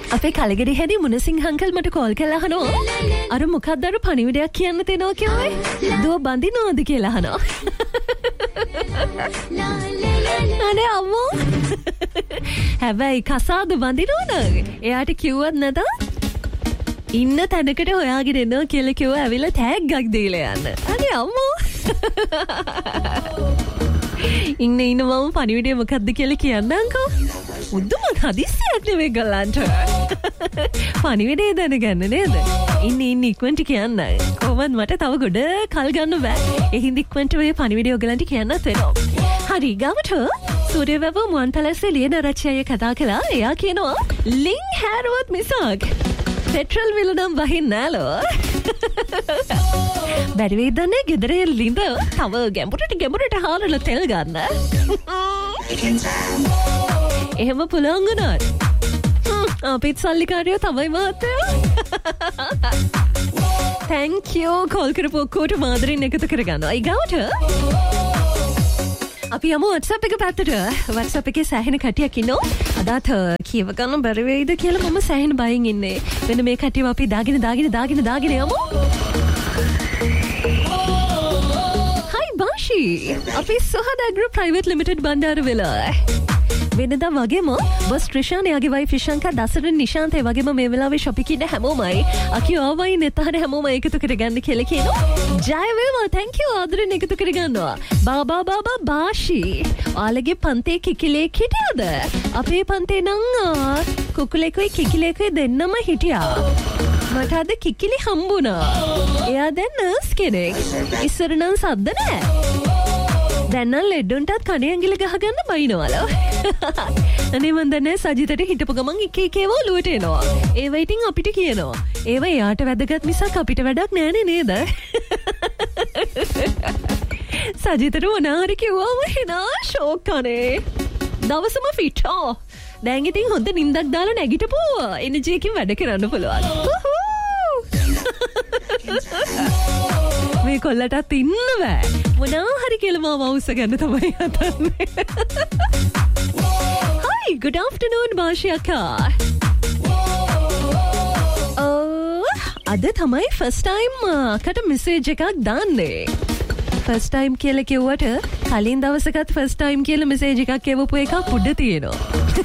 අපේ කලගෙඩි හැදි මුණසිංහ අංකල් මට කෝල් කරලා අහනවා අර මොකක්ද අර පණිවිඩයක් කියන්න තේනවා කිව්වේ දුව බඳිනවද කියලා අහනවා අනේ අම්මෝ හැබැයි කසාද බඳිනවද එයාට කිව්වත් නැත ඉන්න තැනකට හොයාගෙන එනවා කියලා කිව්වා ඇවිල්ලා ටැග්ගක් දීලා යන්න අනේ අම්මෝ ඉන්න මම පණිවිඩය මොකක්ද කියලා කියන්නම්කෝ උද්දුම හදිස්සියක් නෙවෙයි ගලන්ට පණිවිඩේ දැනගන්න නේද ඉන්න ඉක්මනට කියන්න කොහොමද මට තව ගොඩ කල් ගන්න බෑ ඒ හින්දා ඉක්මනට මේ පණිවිඩය ඔයගලන්ට කියන්නත් වෙනවා හරි ගමට සූර්යවැව මුවන් පැලස්සේ ලියන රචයය කතා කළා එයා කියනවා ලින් හැරුවත් මිසක් පෙට්‍රල් විල නම් වහින්නේ නෑලෝ බැරි වෙයිද දන්නේ ගෙදර ලිඳ තව ගැඹුරට හාරලා තෙල් ගන්න එහෙම පුළුවන් වුණාද අපිත් සල්ලිකාරයෝ තමයි මහත්තයෝ thank you කෝල් කරපු ඔක්කොට මාදරින් එකතු කරගන්නවා ඊගාවට අපි යමු WhatsApp එක පැත්තට WhatsApp එකේ සෑහෙන කටියක් ඉන්නවා අදාත කියව ගන්න බැරි වෙයිද කියලා මම සෑහෙන බයෙන් ඉන්නේ මෙන්න මේ කටියව අපි දාගෙන යමු hi Bashi අපි සහද ඇග්‍රෝ ප්‍රයිවට් ලිමිටඩ් බණ්ඩාර වෙලා වෙනදා වගේම බස් ත්‍රිෂාන් එයාගේ වයිෆ් ඉෂාන්කා දසරන් නිශාන්ත ඒ වගේම මේ වෙලාවේ shopping ඉන්න හැමෝමයි අකි ආවයි නෙතහර හැමෝම එකතු කරගන්න කියලා කියනවා ජය වේවා thank you ආදරෙන් එකතු කරගන්නවා බාබා බාෂි ඔයාලගේ පන්තේ කිකිලෙක් හිටියද අපේ පන්තේ නම් කුකුලෙකුයි කිකිලෙකුයි දෙන්නම හිටියා මට අද කිකිලි හම්බුණා එයා දැන් නර්ස් කෙනෙක් ඉස්සර නම් සද්ද නෑ දැන් නම් ලෙඩුන්ටත් කනේ ඇඟිලි ගහගන්න බයිනවලු අනේ මන් දන්නේ සජිතට හිටපු ගමන් එක ඒවා ඔලුවට එනවා ඒවා ඉතින් අපිට කියනවා ඒවා එයාට වැදගත් මිසක් අපිට වැඩක් නෑනේ නේද සජිතට මොනාරි කිව්වම හිනා ෂෝක් කනේ දවසම ෆිටෝ දැන් ඉතින් හොඳ නිින්දක් දාලා නැගිටපු එනර්ජි එකකින් වැඩ කරන්න පුළුවන් මේ කොල්ලටත් ඉන්න බෑ මොනා හරි කියලා මාව අවුස්ස ගන්න තමයි හදන්නේ hi good afternoon Bashi akka අද තමයි first time අකට message එකක් දාන්නේ first time කියලා කිව්වට කලින් දවසකත් first time කියලා message එකක් එවපු එකක් උඩ තියෙනවා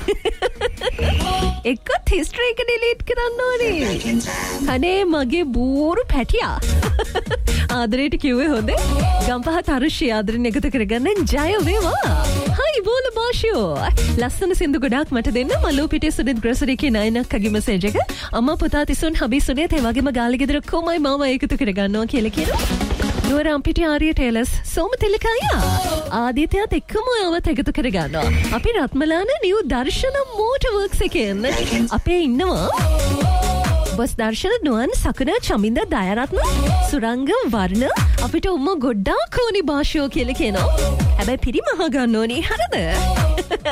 එකත් history එක delete කරන්න ඕනේ අනේ මගේ බෝරු පැටියා ආදරේට කිව්වේ හොඳේ ගම්පහ තරුෂි ආදරෙන් එකතු කරගන්න ජය වේවා හයි බෝල බාෂියෝ ලස්සන සින්දු ගොඩක් මට දෙන්න මල්ලෝ පිටේ සුනිත් ග්‍රොසරි කේ නයනක්ගේ මැසේජ් එක අම්මා පුතා තිසුන් හබි සුනිත් ඒ වගේම ගාලි ගෙදර කොමයි මාමා එකතු කරගන්නවා කියලා කියනවා නුවරම් පිටේ ආරිය ටේලර්ස් සෝමතිලකය ආදිත්‍යත් එක්කම ඔයවත් එකතු කරගන්නවා අපි රත්මලාන නිව් දර්ශන මෝටර් වර්ක්ස් එකෙන් අපේ ඉන්නවා බස් දර්ශන නුවන් සකන චමින්ද දයරත්න සුරංග වර්ණ අපිට උම්ම ගොඩ්ඩාක් ඕනි භාෂයෝ කියලා කියනවා හැබැයි පිරිමහ ගන්න ඕනි හරිද